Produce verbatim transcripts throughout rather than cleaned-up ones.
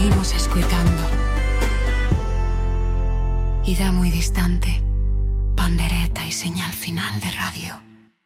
seguimos escuchando. Ida muy distante, pandereta y señal final de radio.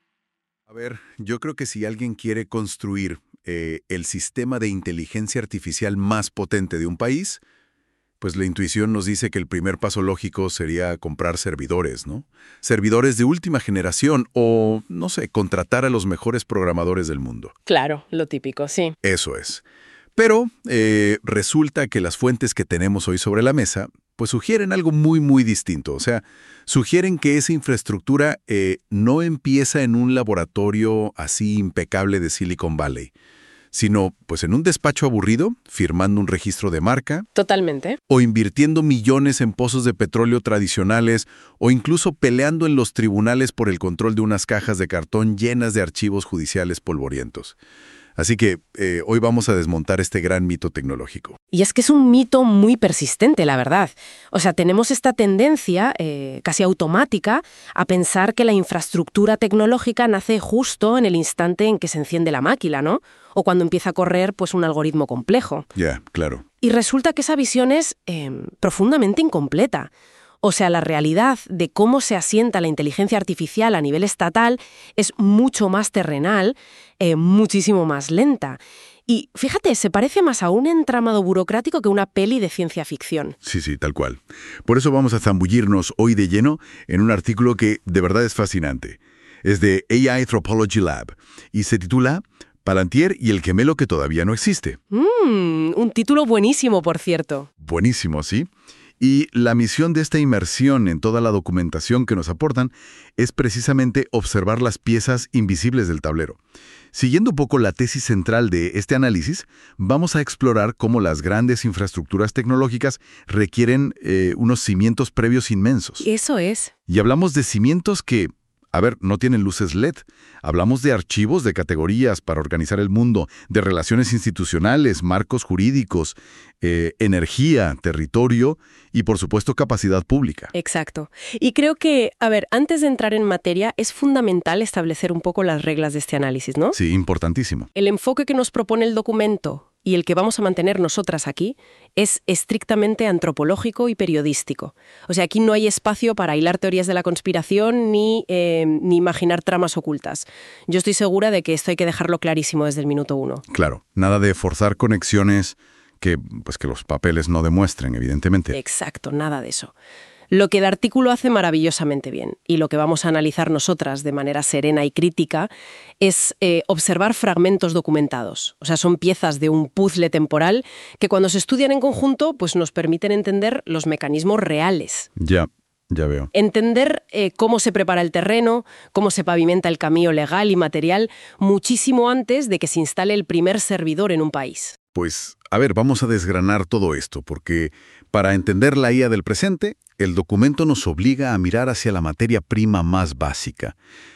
A ver, yo creo que si alguien quiere construir eh, el sistema de inteligencia artificial más potente de un país, pues la intuición nos dice que el primer paso lógico sería comprar servidores, ¿no? Servidores de última generación o, no sé, contratar a los mejores programadores del mundo. Claro, lo típico, sí. Eso es. Pero eh, resulta que las fuentes que tenemos hoy sobre la mesa pues sugieren algo muy, muy distinto. O sea, sugieren que esa infraestructura eh, no empieza en un laboratorio así impecable de Silicon Valley, sino pues en un despacho aburrido, firmando un registro de marca. Totalmente. O invirtiendo millones en pozos de petróleo tradicionales, o incluso peleando en los tribunales por el control de unas cajas de cartón llenas de archivos judiciales polvorientos. Así que eh, hoy vamos a desmontar este gran mito tecnológico. Y es que es un mito muy persistente, la verdad. O sea, tenemos esta tendencia, eh, casi automática, a pensar que la infraestructura tecnológica nace justo en el instante en que se enciende la máquina, ¿no? O cuando empieza a correr pues, un algoritmo complejo. Ya, yeah, claro. Y resulta que esa visión es eh, profundamente incompleta. O sea, la realidad de cómo se asienta la inteligencia artificial a nivel estatal es mucho más terrenal, eh, muchísimo más lenta. Y fíjate, se parece más a un entramado burocrático que una peli de ciencia ficción. Sí, sí, tal cual. Por eso vamos a zambullirnos hoy de lleno en un artículo que de verdad es fascinante. Es de A I Anthropology Lab y se titula Palantir y el gemelo que todavía no existe. Mm, un título buenísimo, por cierto. Buenísimo, ¿sí? Y la misión de esta inmersión en toda la documentación que nos aportan es precisamente observar las piezas invisibles del tablero. Siguiendo un poco la tesis central de este análisis, vamos a explorar cómo las grandes infraestructuras tecnológicas requieren eh, unos cimientos previos inmensos. Eso es. Y hablamos de cimientos que, a ver, no tienen luces L E D. Hablamos de archivos de categorías para organizar el mundo, de relaciones institucionales, marcos jurídicos, eh, energía, territorio y, por supuesto, capacidad pública. Exacto. Y creo que, a ver, antes de entrar en materia, es fundamental establecer un poco las reglas de este análisis, ¿no? Sí, importantísimo. El enfoque que nos propone el documento y el que vamos a mantener nosotras aquí es estrictamente antropológico y periodístico. O sea, aquí no hay espacio para hilar teorías de la conspiración ni, eh, ni imaginar tramas ocultas. Yo estoy segura de que esto hay que dejarlo clarísimo desde el minuto uno. Claro, nada de forzar conexiones que, pues, que los papeles no demuestren, evidentemente. Exacto, nada de eso. Lo que el artículo hace maravillosamente bien y lo que vamos a analizar nosotras de manera serena y crítica es eh, observar fragmentos documentados. O sea, son piezas de un puzzle temporal que cuando se estudian en conjunto pues nos permiten entender los mecanismos reales. Ya, ya veo. Entender eh, cómo se prepara el terreno, cómo se pavimenta el camino legal y material muchísimo antes de que se instale el primer servidor en un país. Pues, a ver, vamos a desgranar todo esto, porque para entender la I A del presente, el documento nos obliga a mirar hacia la materia prima más básica.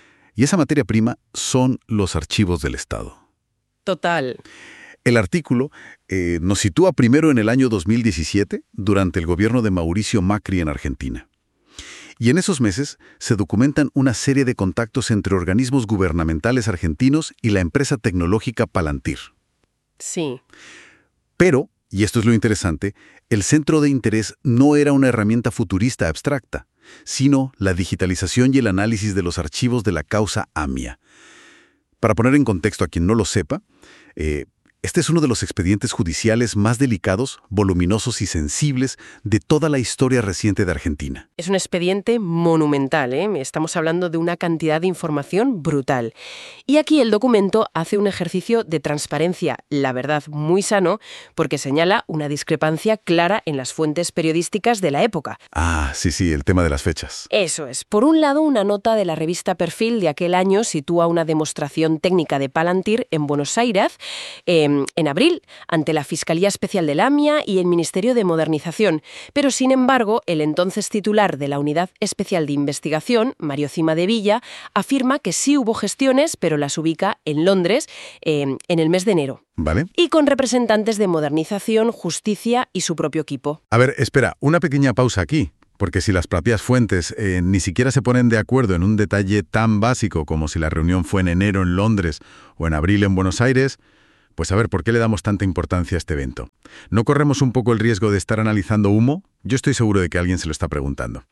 Y esa materia prima son los archivos del Estado. Total. El artículo eh, nos sitúa primero en el año dos mil diecisiete, durante el gobierno de Mauricio Macri en Argentina. Y en esos meses se documentan una serie de contactos entre organismos gubernamentales argentinos y la empresa tecnológica Palantir. Sí. Pero, y esto es lo interesante, el centro de interés no era una herramienta futurista abstracta, sino la digitalización y el análisis de los archivos de la causa AMIA. Para poner en contexto a quien no lo sepa, eh, este es uno de los expedientes judiciales más delicados, voluminosos y sensibles de toda la historia reciente de Argentina. Es un expediente monumental, ¿eh? Estamos hablando de una cantidad de información brutal. Y aquí el documento hace un ejercicio de transparencia, la verdad, muy sano, porque señala una discrepancia clara en las fuentes periodísticas de la época. Ah, sí, sí, el tema de las fechas. Eso es. Por un lado, una nota de la revista Perfil de aquel año sitúa una demostración técnica de Palantir en Buenos Aires, eh, en abril, ante la Fiscalía Especial del AMIA y el Ministerio de Modernización. Pero, sin embargo, el entonces titular de la Unidad Especial de Investigación, Mario Cima de Villa, afirma que sí hubo gestiones, pero las ubica en Londres eh, en el mes de enero. Vale. Y con representantes de Modernización, Justicia y su propio equipo. A ver, espera, una pequeña pausa aquí. Porque si las propias fuentes eh, ni siquiera se ponen de acuerdo en un detalle tan básico como si la reunión fue en enero en Londres o en abril en Buenos Aires, Pues a ver, ¿por qué le damos tanta importancia a este evento? ¿No corremos un poco el riesgo de estar analizando humo? Yo estoy seguro de que alguien se lo está preguntando.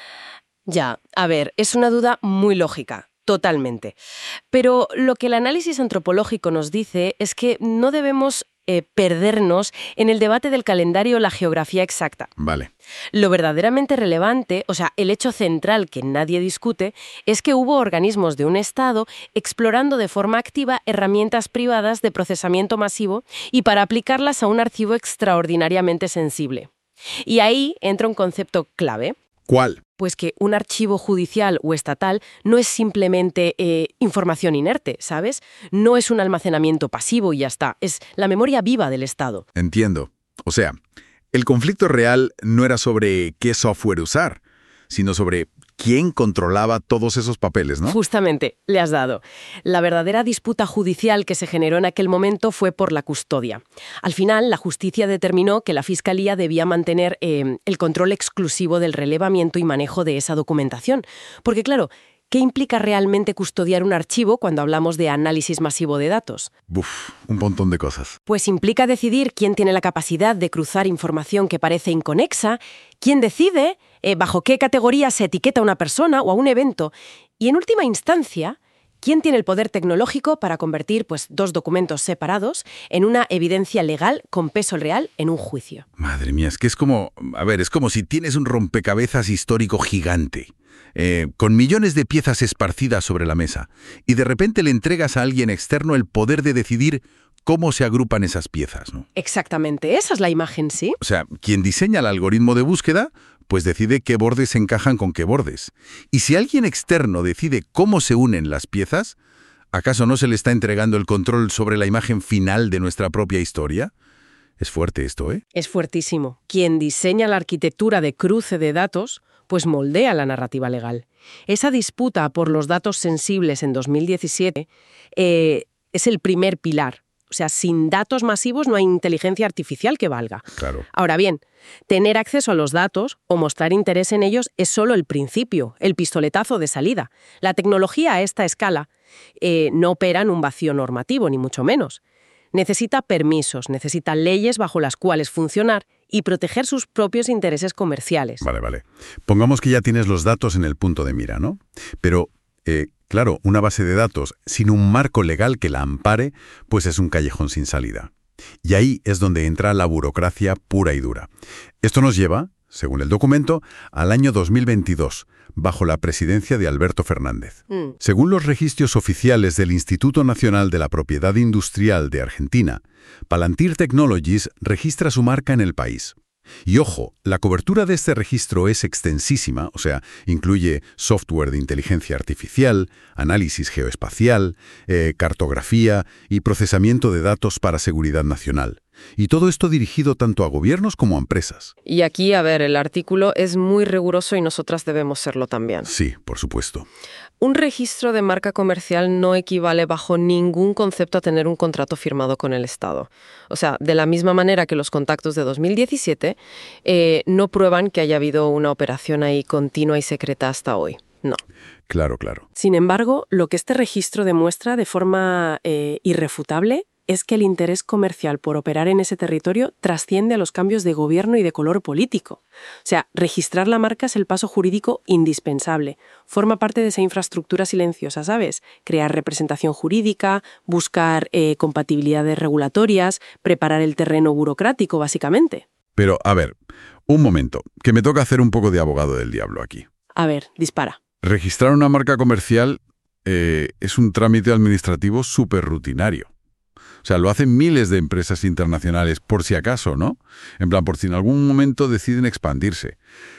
Ya, a ver, es una duda muy lógica. Totalmente. Pero lo que el análisis antropológico nos dice es que no debemos eh, perdernos en el debate del calendario o la geografía exacta. Vale. Lo verdaderamente relevante, o sea, el hecho central que nadie discute, es que hubo organismos de un Estado explorando de forma activa herramientas privadas de procesamiento masivo y para aplicarlas a un archivo extraordinariamente sensible. Y ahí entra un concepto clave. ¿Cuál? Pues que un archivo judicial o estatal no es simplemente eh, información inerte, ¿sabes? No es un almacenamiento pasivo y ya está. Es la memoria viva del Estado. Entiendo. O sea, el conflicto real no era sobre qué software usar, sino sobre quién controlaba todos esos papeles, ¿no? Justamente, le has dado. La verdadera disputa judicial que se generó en aquel momento fue por la custodia. Al final, la justicia determinó que la Fiscalía debía mantener eh, el control exclusivo del relevamiento y manejo de esa documentación. Porque, claro, ¿qué implica realmente custodiar un archivo cuando hablamos de análisis masivo de datos? Uf, un montón de cosas. Pues implica decidir quién tiene la capacidad de cruzar información que parece inconexa, quién decide eh, bajo qué categoría se etiqueta a una persona o a un evento, y en última instancia, quién tiene el poder tecnológico para convertir pues, dos documentos separados en una evidencia legal con peso real en un juicio. Madre mía, es que es como, a ver, es como si tienes un rompecabezas histórico gigante. Eh, con millones de piezas esparcidas sobre la mesa, y de repente le entregas a alguien externo el poder de decidir cómo se agrupan esas piezas, ¿no? Exactamente, esa es la imagen, ¿sí? O sea, quien diseña el algoritmo de búsqueda, pues decide qué bordes encajan con qué bordes. Y si alguien externo decide cómo se unen las piezas, ¿acaso no se le está entregando el control sobre la imagen final de nuestra propia historia? Es fuerte esto, ¿eh? Es fuertísimo. Quien diseña la arquitectura de cruce de datos pues moldea la narrativa legal. Esa disputa por los datos sensibles en dos mil diecisiete eh, es el primer pilar. O sea, sin datos masivos no hay inteligencia artificial que valga. Claro. Ahora bien, tener acceso a los datos o mostrar interés en ellos es solo el principio, el pistoletazo de salida. La tecnología a esta escala eh, no opera en un vacío normativo, ni mucho menos. Necesita permisos, necesita leyes bajo las cuales funcionar y proteger sus propios intereses comerciales. Vale, vale. Pongamos que ya tienes los datos en el punto de mira, ¿no? Pero, eh, claro, una base de datos sin un marco legal que la ampare, pues es un callejón sin salida. Y ahí es donde entra la burocracia pura y dura. Esto nos lleva, según el documento, al año dos mil veintidós, bajo la presidencia de Alberto Fernández. Mm. Según los registros oficiales del Instituto Nacional de la Propiedad Industrial de Argentina, Palantir Technologies registra su marca en el país. Y ojo, la cobertura de este registro es extensísima, o sea, incluye software de inteligencia artificial, análisis geoespacial, eh, cartografía y procesamiento de datos para seguridad nacional. Y todo esto dirigido tanto a gobiernos como a empresas. Y aquí, a ver, el artículo es muy riguroso y nosotras debemos serlo también. Sí, por supuesto. Un registro de marca comercial no equivale bajo ningún concepto a tener un contrato firmado con el Estado. O sea, de la misma manera que los contactos de dos mil diecisiete eh, no prueban que haya habido una operación ahí continua y secreta hasta hoy. No. Claro, claro. Sin embargo, lo que este registro demuestra de forma eh, irrefutable es que el interés comercial por operar en ese territorio trasciende a los cambios de gobierno y de color político. O sea, registrar la marca es el paso jurídico indispensable. Forma parte de esa infraestructura silenciosa, ¿sabes? Crear representación jurídica, buscar eh, compatibilidades regulatorias, preparar el terreno burocrático, básicamente. Pero, a ver, un momento, que me toca hacer un poco de abogado del diablo aquí. A ver, dispara. Registrar una marca comercial eh, es un trámite administrativo súper rutinario. O sea, lo hacen miles de empresas internacionales, por si acaso, ¿no? En plan, por si en algún momento deciden expandirse.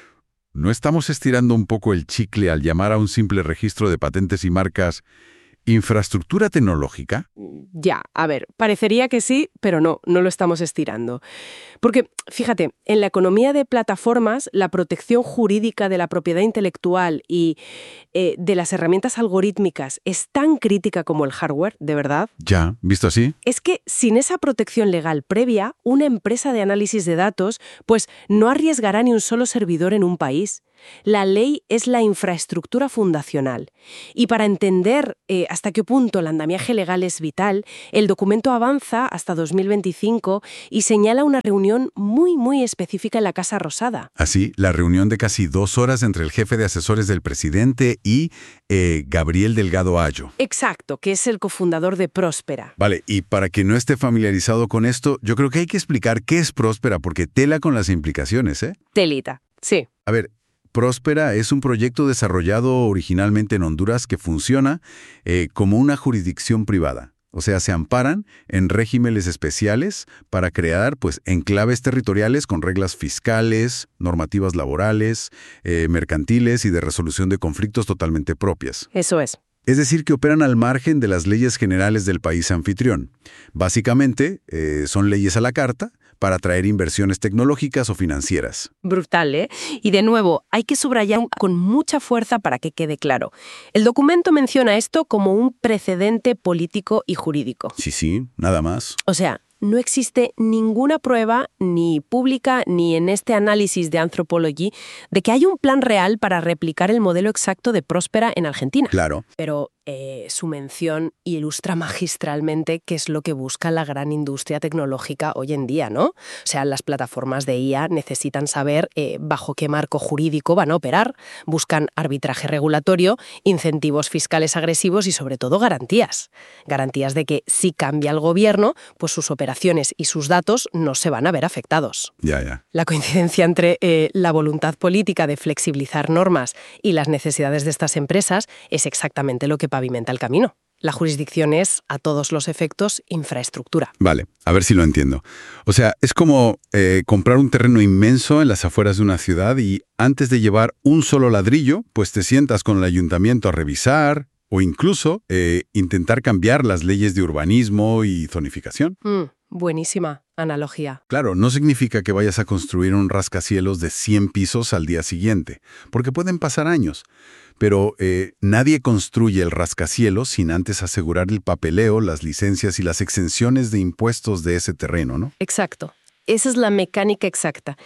¿No estamos estirando un poco el chicle al llamar a un simple registro de patentes y marcas infraestructura tecnológica? Ya, a ver, parecería que sí, pero no, no lo estamos estirando. Porque, fíjate, en la economía de plataformas, la protección jurídica de la propiedad intelectual y eh, de las herramientas algorítmicas es tan crítica como el hardware, de verdad. Ya, ¿visto así? Es que sin esa protección legal previa, una empresa de análisis de datos, pues no arriesgará ni un solo servidor en un país. La ley es la infraestructura fundacional. Y para entender eh, hasta qué punto el andamiaje legal es vital, el documento avanza hasta dos mil veinticinco y señala una reunión muy, muy específica en la Casa Rosada. Así, la reunión de casi dos horas entre el jefe de asesores del presidente y eh, Gabriel Delgado Ayo. Exacto, que es el cofundador de Próspera. Vale, y para quien no esté familiarizado con esto, yo creo que hay que explicar qué es Próspera, porque tela con las implicaciones, ¿eh? Telita, sí. A ver, Próspera es un proyecto desarrollado originalmente en Honduras que funciona eh, como una jurisdicción privada. O sea, se amparan en regímenes especiales para crear, pues, enclaves territoriales con reglas fiscales, normativas laborales, eh, mercantiles y de resolución de conflictos totalmente propias. Eso es. Es decir, que operan al margen de las leyes generales del país anfitrión. Básicamente, eh, son leyes a la carta para atraer inversiones tecnológicas o financieras. Brutal, ¿eh? Y de nuevo, hay que subrayar con mucha fuerza para que quede claro. El documento menciona esto como un precedente político y jurídico. Sí, sí, nada más. O sea, no existe ninguna prueba, ni pública, ni en este análisis de Anthropology, de que hay un plan real para replicar el modelo exacto de Próspera en Argentina. Claro. Pero eh, su mención ilustra magistralmente qué es lo que busca la gran industria tecnológica hoy en día, ¿no? O sea, las plataformas de I A necesitan saber eh, bajo qué marco jurídico van a operar, buscan arbitraje regulatorio, incentivos fiscales agresivos y, sobre todo, garantías. Garantías de que si cambia el gobierno, pues sus operaciones y sus datos no se van a ver afectados. Ya, ya. La coincidencia entre eh, la voluntad política de flexibilizar normas y las necesidades de estas empresas es exactamente lo que pavimenta el camino. La jurisdicción es, a todos los efectos, infraestructura. Vale, a ver si lo entiendo. O sea, es como eh, comprar un terreno inmenso en las afueras de una ciudad y antes de llevar un solo ladrillo, pues te sientas con el ayuntamiento a revisar o incluso eh, intentar cambiar las leyes de urbanismo y zonificación. Mm, buenísima analogía. Claro, no significa que vayas a construir un rascacielos de cien pisos al día siguiente, porque pueden pasar años. Pero eh, nadie construye el rascacielos sin antes asegurar el papeleo, las licencias y las exenciones de impuestos de ese terreno, ¿no? Exacto. Esa es la mecánica exacta.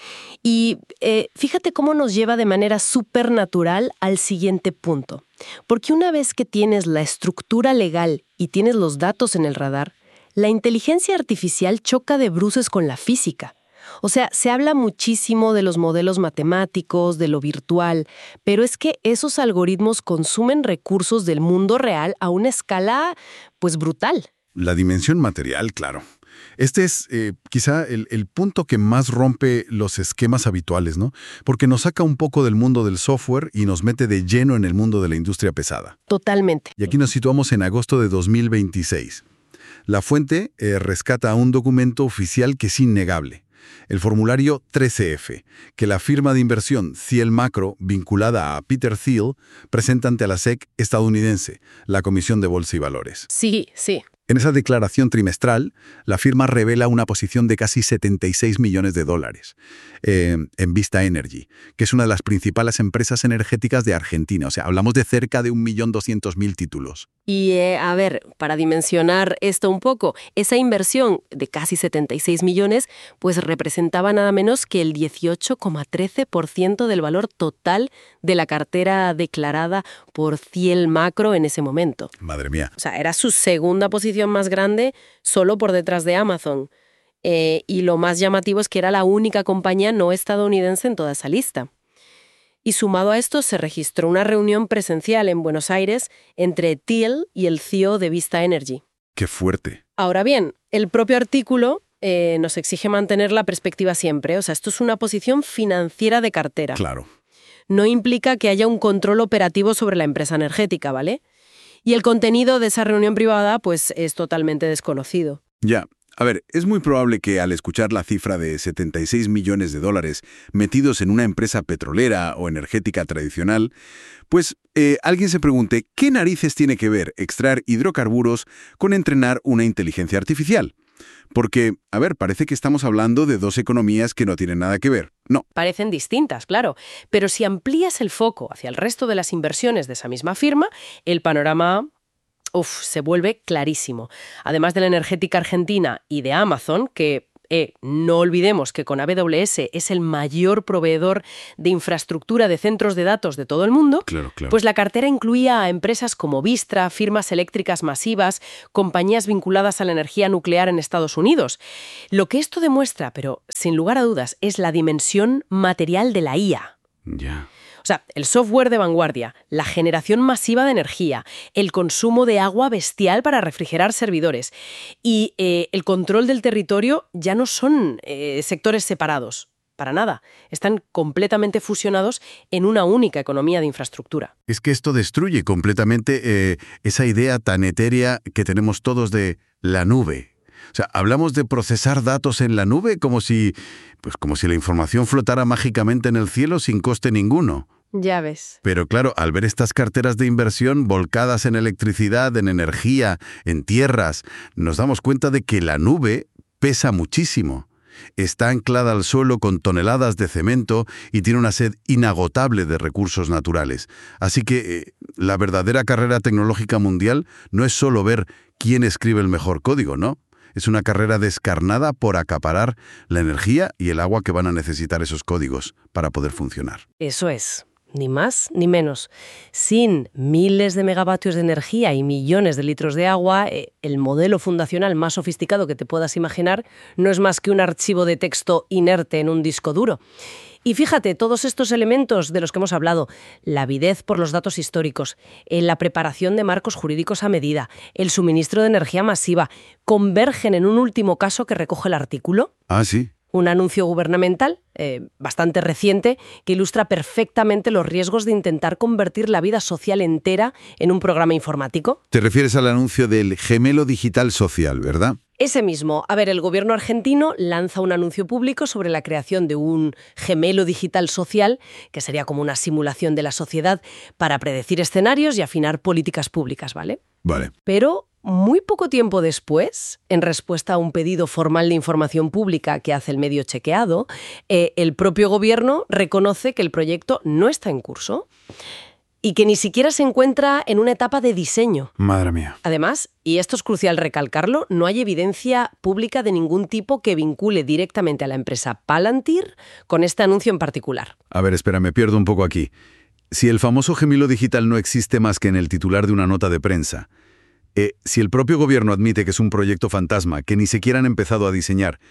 Y eh, fíjate cómo nos lleva de manera supernatural al siguiente punto. Porque una vez que tienes la estructura legal y tienes los datos en el radar, la inteligencia artificial choca de bruces con la física. O sea, se habla muchísimo de los modelos matemáticos, de lo virtual, pero es que esos algoritmos consumen recursos del mundo real a una escala, pues, brutal. La dimensión material, claro. Este es eh, quizá el, el punto que más rompe los esquemas habituales, ¿no? Porque nos saca un poco del mundo del software y nos mete de lleno en el mundo de la industria pesada. Totalmente. Y aquí nos situamos en agosto de dos mil veintiséis. La fuente eh, rescata un documento oficial que es innegable. El formulario trece F, que la firma de inversión Thiel Macro, vinculada a Peter Thiel, presenta ante la S E C estadounidense, la Comisión de Bolsa y Valores. Sí, sí. En esa declaración trimestral, la firma revela una posición de casi setenta y seis millones de dólares eh, en Vista Energy, que es una de las principales empresas energéticas de Argentina. O sea, hablamos de cerca de un millón doscientos mil títulos. Y, eh, a ver, para dimensionar esto un poco, esa inversión de casi setenta y seis millones, pues representaba nada menos que el dieciocho coma trece por ciento del valor total de la cartera declarada por Thiel Macro en ese momento. Madre mía. O sea, era su segunda posición más grande, solo por detrás de Amazon. Eh, y lo más llamativo es que era la única compañía no estadounidense en toda esa lista. Y sumado a esto, se registró una reunión presencial en Buenos Aires entre Thiel y el C E O de Vista Energy. ¡Qué fuerte! Ahora bien, el propio artículo eh, nos exige mantener la perspectiva siempre. O sea, esto es una posición financiera de cartera. Claro. No implica que haya un control operativo sobre la empresa energética, ¿vale? Y el contenido de esa reunión privada, pues, es totalmente desconocido. Ya. A ver, es muy probable que al escuchar la cifra de setenta y seis millones de dólares metidos en una empresa petrolera o energética tradicional, pues eh, alguien se pregunte qué narices tiene que ver extraer hidrocarburos con entrenar una inteligencia artificial. Porque, a ver, parece que estamos hablando de dos economías que no tienen nada que ver. No. Parecen distintas, claro. Pero si amplías el foco hacia el resto de las inversiones de esa misma firma, el panorama, uf, se vuelve clarísimo. Además de la energética argentina y de Amazon, que Eh, no olvidemos que con A W S es el mayor proveedor de infraestructura de centros de datos de todo el mundo. Claro, claro. Pues la cartera incluía a empresas como Vistra, firmas eléctricas masivas, compañías vinculadas a la energía nuclear en Estados Unidos. Lo que esto demuestra, pero sin lugar a dudas, es la dimensión material de la I A. Ya. O sea, el software de vanguardia, la generación masiva de energía, el consumo de agua bestial para refrigerar servidores y eh, el control del territorio ya no son eh, sectores separados, para nada. Están completamente fusionados en una única economía de infraestructura. Es que esto destruye completamente eh, esa idea tan etérea que tenemos todos de la nube. O sea, hablamos de procesar datos en la nube como si, pues como si la información flotara mágicamente en el cielo sin coste ninguno. Ya ves. Pero claro, al ver estas carteras de inversión volcadas en electricidad, en energía, en tierras, nos damos cuenta de que la nube pesa muchísimo. Está anclada al suelo con toneladas de cemento y tiene una sed inagotable de recursos naturales. Así que eh, la verdadera carrera tecnológica mundial no es solo ver quién escribe el mejor código, ¿no? Es una carrera descarnada por acaparar la energía y el agua que van a necesitar esos códigos para poder funcionar. Eso es. Ni más ni menos. Sin miles de megavatios de energía y millones de litros de agua, eh, el modelo fundacional más sofisticado que te puedas imaginar no es más que un archivo de texto inerte en un disco duro. Y fíjate, todos estos elementos de los que hemos hablado, la avidez por los datos históricos, la preparación de marcos jurídicos a medida, el suministro de energía masiva, convergen en un último caso que recoge el artículo. Ah, sí. Un anuncio gubernamental, eh, bastante reciente, que ilustra perfectamente los riesgos de intentar convertir la vida social entera en un programa informático. Te refieres al anuncio del gemelo digital social, ¿verdad? Ese mismo. A ver, el gobierno argentino lanza un anuncio público sobre la creación de un gemelo digital social, que sería como una simulación de la sociedad, para predecir escenarios y afinar políticas públicas, ¿vale? Vale. Pero muy poco tiempo después, en respuesta a un pedido formal de información pública que hace el medio chequeado, eh, el propio gobierno reconoce que el proyecto no está en curso y que ni siquiera se encuentra en una etapa de diseño. Madre mía. Además, y esto es crucial recalcarlo, no hay evidencia pública de ningún tipo que vincule directamente a la empresa Palantir con este anuncio en particular. A ver, espera, me pierdo un poco aquí. Si el famoso gemelo digital no existe más que en el titular de una nota de prensa, eh, si el propio gobierno admite que es un proyecto fantasma que ni siquiera han empezado a diseñar,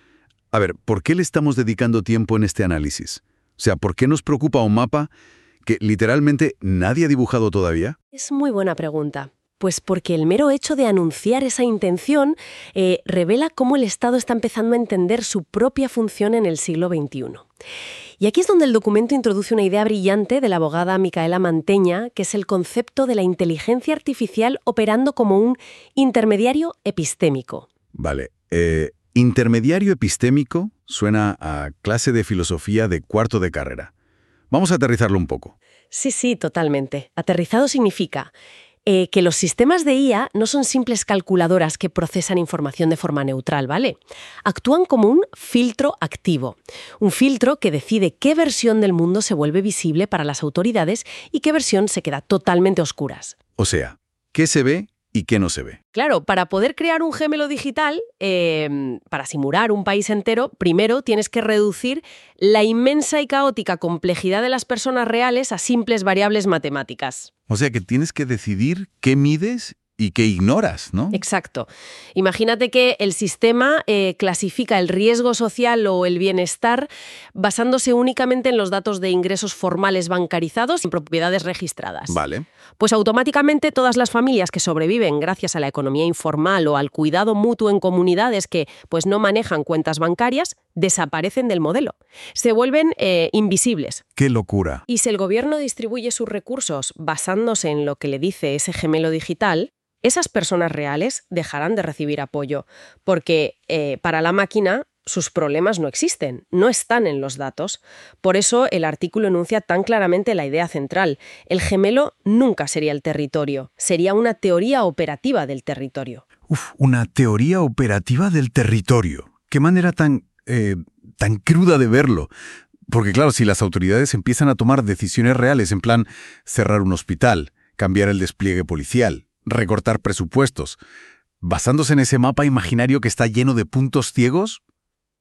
a ver, ¿por qué le estamos dedicando tiempo en este análisis? O sea, ¿por qué nos preocupa un mapa que literalmente nadie ha dibujado todavía? Es muy buena pregunta. Pues porque el mero hecho de anunciar esa intención eh, revela cómo el Estado está empezando a entender su propia función en el siglo veintiuno. Y aquí es donde el documento introduce una idea brillante de la abogada Micaela Manteña, que es el concepto de la inteligencia artificial operando como un intermediario epistémico. Vale. Eh, intermediario epistémico suena a clase de filosofía de cuarto de carrera. Vamos a aterrizarlo un poco. Sí, sí, totalmente. Aterrizado significa eh, que los sistemas de I A no son simples calculadoras que procesan información de forma neutral, ¿vale? Actúan como un filtro activo. Un filtro que decide qué versión del mundo se vuelve visible para las autoridades y qué versión se queda totalmente a oscuras. O sea, ¿qué se ve y qué no se ve? Claro, para poder crear un gemelo digital, eh, para simular un país entero, primero tienes que reducir la inmensa y caótica complejidad de las personas reales a simples variables matemáticas. O sea que tienes que decidir qué mides y qué ignoras, ¿no? Exacto. Imagínate que el sistema eh, clasifica el riesgo social o el bienestar basándose únicamente en los datos de ingresos formales bancarizados y propiedades registradas. Vale. Pues automáticamente todas las familias que sobreviven gracias a la economía informal o al cuidado mutuo en comunidades que pues, no manejan cuentas bancarias desaparecen del modelo. Se vuelven eh, invisibles. ¡Qué locura! Y si el gobierno distribuye sus recursos basándose en lo que le dice ese gemelo digital, esas personas reales dejarán de recibir apoyo, porque eh, para la máquina sus problemas no existen, no están en los datos. Por eso el artículo enuncia tan claramente la idea central. El gemelo nunca sería el territorio, sería una teoría operativa del territorio. Uf, una teoría operativa del territorio. Qué manera tan, eh, tan cruda de verlo. Porque claro, si las autoridades empiezan a tomar decisiones reales, en plan cerrar un hospital, cambiar el despliegue policial, recortar presupuestos, basándose en ese mapa imaginario que está lleno de puntos ciegos,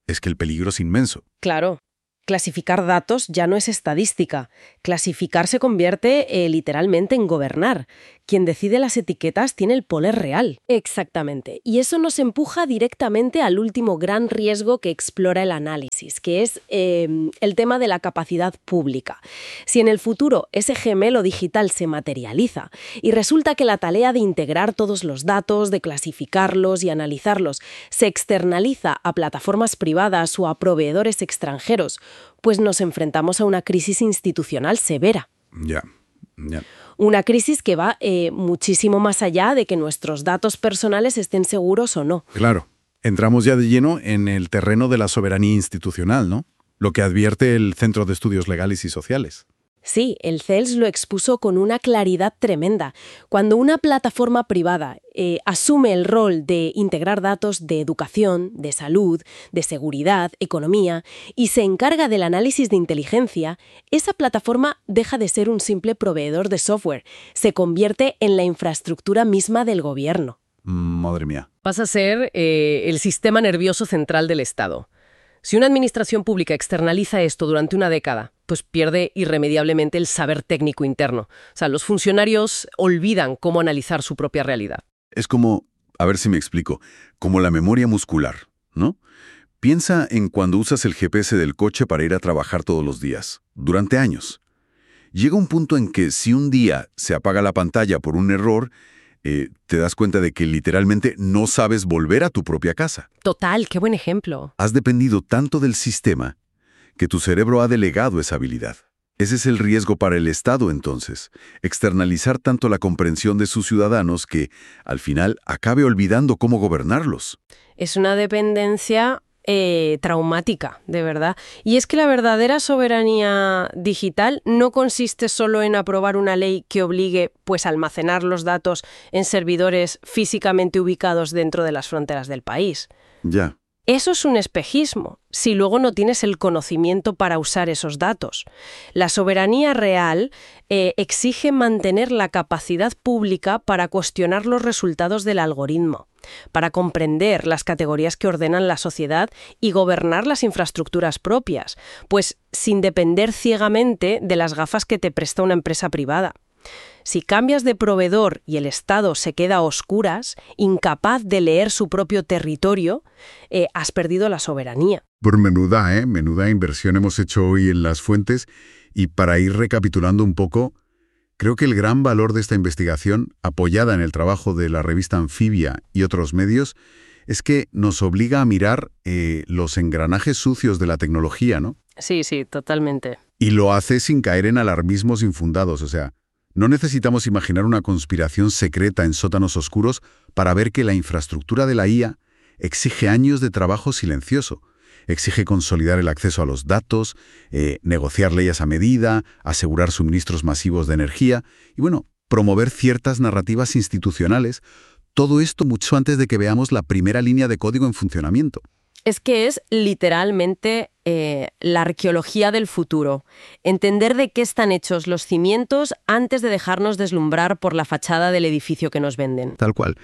es que el peligro es inmenso. Claro. Clasificar datos ya no es estadística. Clasificar se convierte eh, literalmente en gobernar. Quien decide las etiquetas tiene el poder real. Exactamente. Y eso nos empuja directamente al último gran riesgo que explora el análisis, que es eh, el tema de la capacidad pública. Si en el futuro ese gemelo digital se materializa y resulta que la tarea de integrar todos los datos, de clasificarlos y analizarlos, se externaliza a plataformas privadas o a proveedores extranjeros, pues nos enfrentamos a una crisis institucional severa. Ya, ya. Una crisis que va eh, muchísimo más allá de que nuestros datos personales estén seguros o no. Claro. Entramos ya de lleno en el terreno de la soberanía institucional, ¿no? Lo que advierte el Centro de Estudios Legales y Sociales. Sí, el C E L S lo expuso con una claridad tremenda. Cuando una plataforma privada eh, asume el rol de integrar datos de educación, de salud, de seguridad, economía, y se encarga del análisis de inteligencia, esa plataforma deja de ser un simple proveedor de software, se convierte en la infraestructura misma del gobierno. Madre mía. Pasa a ser eh, el sistema nervioso central del Estado. Si una administración pública externaliza esto durante una década, pues pierde irremediablemente el saber técnico interno. O sea, los funcionarios olvidan cómo analizar su propia realidad. Es como, a ver si me explico, como la memoria muscular, ¿no? Piensa en cuando usas el G P S del coche para ir a trabajar todos los días, durante años. Llega un punto en que si un día se apaga la pantalla por un error, Eh, te das cuenta de que literalmente no sabes volver a tu propia casa. Total, qué buen ejemplo. Has dependido tanto del sistema que tu cerebro ha delegado esa habilidad. Ese es el riesgo para el Estado, entonces, externalizar tanto la comprensión de sus ciudadanos que, al final, acabe olvidando cómo gobernarlos. Es una dependencia Eh, traumática, de verdad. Y es que la verdadera soberanía digital no consiste solo en aprobar una ley que obligue pues, a almacenar los datos en servidores físicamente ubicados dentro de las fronteras del país. Ya. Eso es un espejismo, si luego no tienes el conocimiento para usar esos datos. La soberanía real eh, exige mantener la capacidad pública para cuestionar los resultados del algoritmo, para comprender las categorías que ordenan la sociedad y gobernar las infraestructuras propias, pues sin depender ciegamente de las gafas que te presta una empresa privada. Si cambias de proveedor y el Estado se queda a oscuras, incapaz de leer su propio territorio, eh, has perdido la soberanía. Por menuda, ¿eh? Menuda inversión hemos hecho hoy en las fuentes. Y para ir recapitulando un poco, creo que el gran valor de esta investigación, apoyada en el trabajo de la revista Anfibia y otros medios, es que nos obliga a mirar eh, los engranajes sucios de la tecnología, ¿no? Sí, sí, totalmente. Y lo hace sin caer en alarmismos infundados, o sea, no necesitamos imaginar una conspiración secreta en sótanos oscuros para ver que la infraestructura de la I A exige años de trabajo silencioso. Exige consolidar el acceso a los datos, eh, negociar leyes a medida, asegurar suministros masivos de energía y, bueno, promover ciertas narrativas institucionales. Todo esto mucho antes de que veamos la primera línea de código en funcionamiento. Es que es literalmente eh, la arqueología del futuro. Entender de qué están hechos los cimientos antes de dejarnos deslumbrar por la fachada del edificio que nos venden. Tal cual.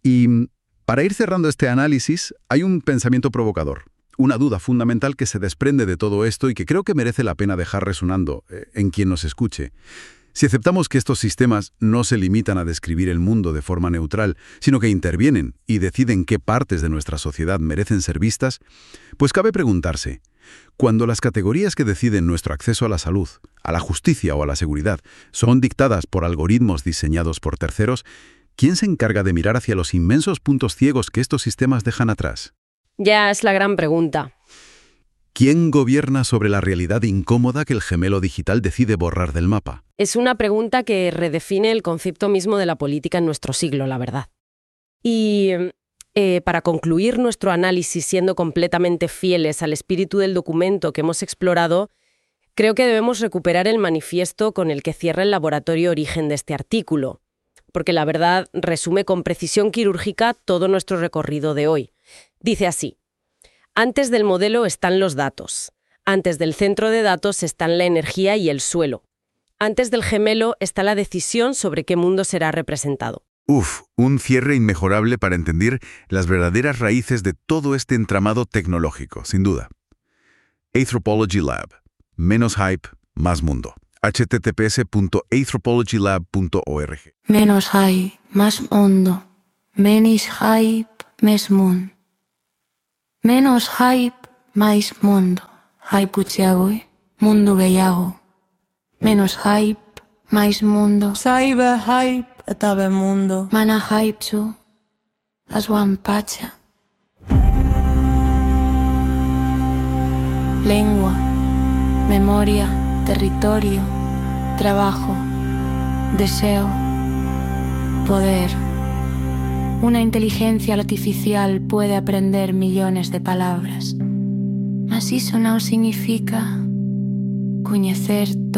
Y para ir cerrando este análisis, hay un pensamiento provocador, una duda fundamental que se desprende de todo esto y que creo que merece la pena dejar resonando eh, en quien nos escuche. Si aceptamos que estos sistemas no se limitan a describir el mundo de forma neutral, sino que intervienen y deciden qué partes de nuestra sociedad merecen ser vistas, pues cabe preguntarse, cuando las categorías que deciden nuestro acceso a la salud, a la justicia o a la seguridad son dictadas por algoritmos diseñados por terceros, ¿quién se encarga de mirar hacia los inmensos puntos ciegos que estos sistemas dejan atrás? Ya es la gran pregunta. ¿Quién gobierna sobre la realidad incómoda que el gemelo digital decide borrar del mapa? Es una pregunta que redefine el concepto mismo de la política en nuestro siglo, la verdad. Y eh, para concluir nuestro análisis siendo completamente fieles al espíritu del documento que hemos explorado, creo que debemos recuperar el manifiesto con el que cierra el laboratorio origen de este artículo, porque la verdad resume con precisión quirúrgica todo nuestro recorrido de hoy. Dice así: antes del modelo están los datos. Antes del centro de datos están la energía y el suelo. Antes del gemelo está la decisión sobre qué mundo será representado. Uf, un cierre inmejorable para entender las verdaderas raíces de todo este entramado tecnológico, sin duda. Anthropology Lab. Menos hype, más mundo. h t t p s punto anthropology lab punto org. Menos hype, más mundo. Menos hype, més mundo. Menos hype, más mundo. Hype utziago, mundo gehiago. Menos hype, más mundo. Cyber hype eta bemundo. Mana hype zu, lasguan patxa. Lengua, memoria, territorio, trabajo, deseo, poder. Una inteligencia artificial puede aprender millones de palabras, mas eso no significa conocer